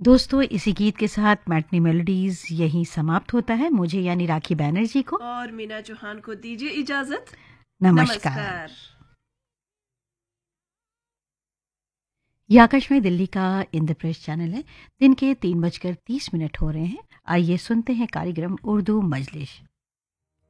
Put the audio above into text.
दोस्तों इसी गीत के साथ मैटनी मेलोडीज यहीं समाप्त होता है। मुझे यानी राखी बैनर्जी को और मीना चौहान को दीजिए इजाजत। नमस्कार। ये आकाशवाणी दिल्ली का इंद्रप्रस्थ चैनल है। दिन के 3:30 हो रहे हैं। आइए सुनते हैं कार्यक्रम उर्दू मजलिस।